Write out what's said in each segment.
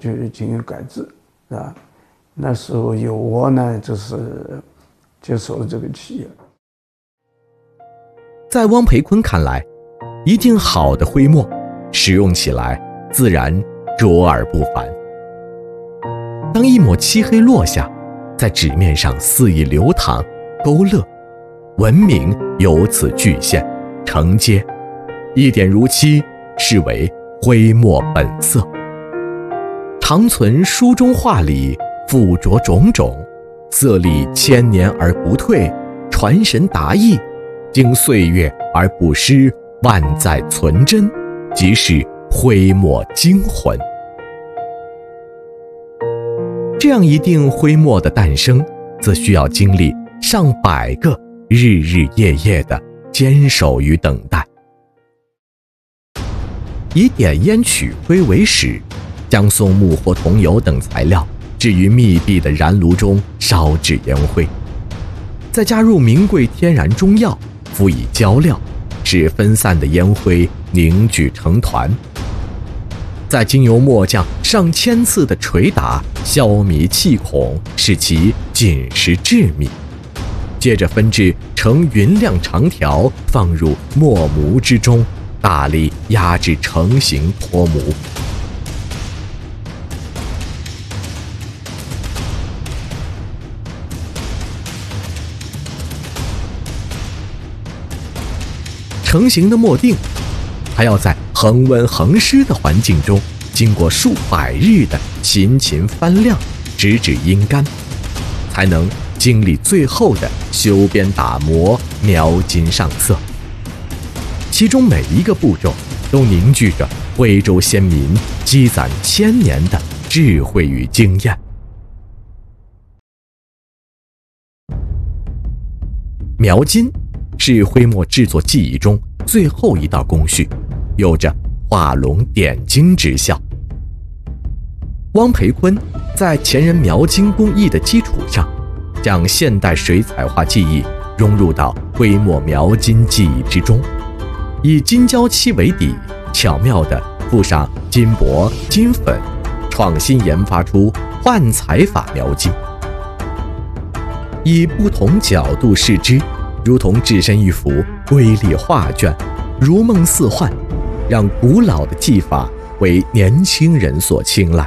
去进行改制，是吧？那时候有我呢，就是接手了这个企业。 在汪培焜看来，一定好的灰墨使用起来自然卓而不凡。当一抹漆黑落下，在纸面上肆意流淌勾勒，文明由此具现承接，一点如漆，视为灰墨本色。长存书中画里附着种种，色历千年而不退，传神达意，经岁月而不失，万载存真，即是灰墨精魂。这样一定灰墨的诞生，则需要经历上百个日日夜夜的坚守与等待。以点烟取灰为始，将松木或桐油等材料置于密闭的燃炉中烧制烟灰，再加入名贵天然中药，辅以浇料，使分散的烟灰凝聚成团，再经由末将上千次的捶打，消弭气孔，使其紧实致密，接着分制成匀亮长条，放入墨模之中，大力压制成型脱模。成型的墨锭还要在恒温恒湿的环境中，经过数百日的勤勤翻晾，直至阴干，才能经历最后的修边打磨、描金上色。其中每一个步骤都凝聚着徽州先民积攒千年的智慧与经验。描金是徽墨制作技艺中最后一道工序，有着画龙点睛之效。汪培焜在前人描金工艺的基础上，将现代水彩画技艺融入到徽墨描金技艺之中，以金胶漆为底，巧妙地附上金箔、金粉，创新研发出幻彩法描金。以不同角度视之，如同置身一幅瑰丽画卷，如梦似幻，让古老的技法为年轻人所青睐。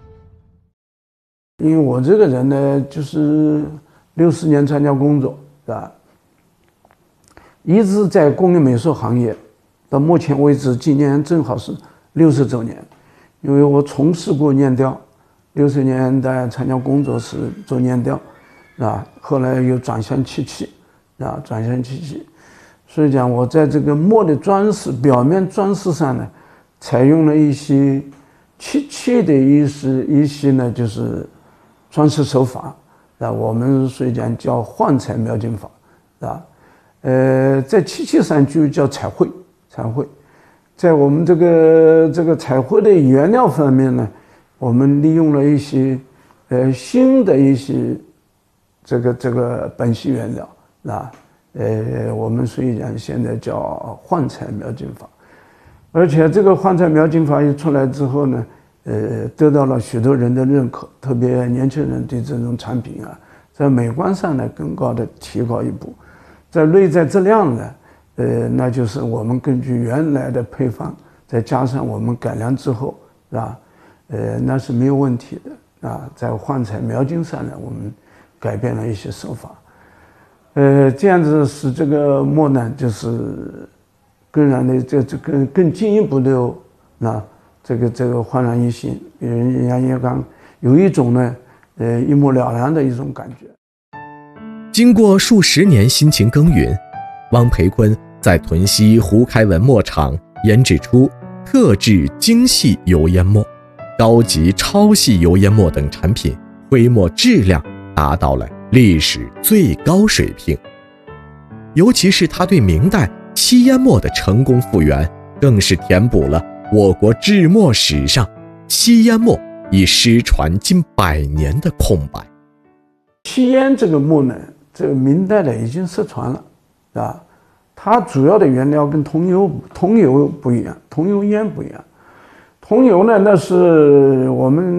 因为我这个人呢，就是60年参加工作，是吧？一直在工艺美术行业，到目前为止，今年正好是60周年。因为我从事过粘雕，60年代参加工作是做粘雕，是吧？后来又转向漆器，啊，转向漆器。所以讲，我在这个墨的装饰、表面装饰上呢，采用了一些漆器的一些呢，就是装饰手法，啊，我们所以讲叫幻彩描金法，啊，在漆器上就叫彩绘，彩绘。在我们这个彩绘的原料方面呢，我们利用了一些新的一些这个本系原料，啊，我们所以讲现在叫幻彩描金法。而且这个幻彩描金法一出来之后呢，得到了许多人的认可，特别年轻人对这种产品啊，在美观上呢更高的提高一步，在内在质量呢，那就是我们根据原来的配方，再加上我们改良之后，是吧？那是没有问题的啊。在幻彩描金上呢，我们改变了一些手法，这样子使这个墨呢，就是更让的更进一步的那这个焕然一新，人家也讲有一种呢，一目了然的一种感觉。 经过数十年辛勤耕耘，汪培焜在屯溪胡开文墨厂研制出特制精细油烟墨、高级超细油烟墨等产品，徽墨质量达到了历史最高水平。尤其是他对明代漆烟墨的成功复原，更是填补了我国制墨史上漆烟墨已失传近100年的空白。 漆烟这个墨呢，这个明代的已经失传了，啊，它主要的原料跟桐油不一样，桐油烟不一样。桐油呢，那是我们